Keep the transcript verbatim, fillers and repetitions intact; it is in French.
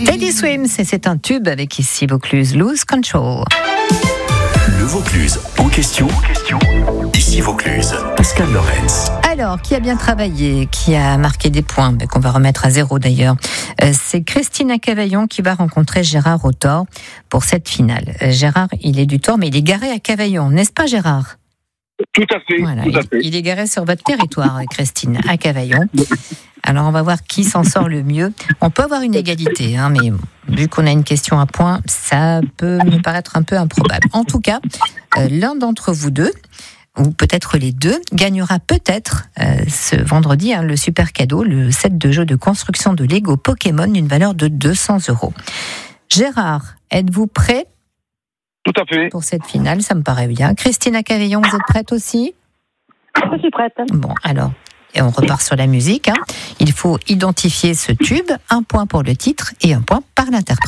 Teddy Swims, et c'est un tube avec ici Vaucluse, Lose Control. Le Vaucluse en question. Ici Vaucluse, Pascal Lorenz. Alors, qui a bien travaillé, qui a marqué des points, mais qu'on va remettre à zéro d'ailleurs, euh, c'est Christine à Cavaillon qui va rencontrer Gérard au Thor pour cette finale. Euh, Gérard, il est du Thor, mais il est garé à Cavaillon, n'est-ce pas Gérard ? Tout à fait, Voilà, tout à il, fait. il est garé sur votre territoire, Christine, à Cavaillon. Alors, on va voir qui s'en sort le mieux. On peut avoir une égalité, hein, mais vu qu'on a une question à points, ça peut me paraître un peu improbable. En tout cas, euh, l'un d'entre vous deux, ou peut-être les deux, gagnera peut-être euh, ce vendredi hein, le super cadeau, le set de jeux de construction de Lego Pokémon d'une valeur de deux cents euros. Gérard, êtes-vous prêt Tout à fait. pour cette finale? Ça me paraît bien. Christine à Cavaillon, vous êtes prête aussi? Je suis prête. Bon, alors, et on repart sur la musique. Hein. Il faut identifier ce tube, un point pour le titre et un point par l'interprète.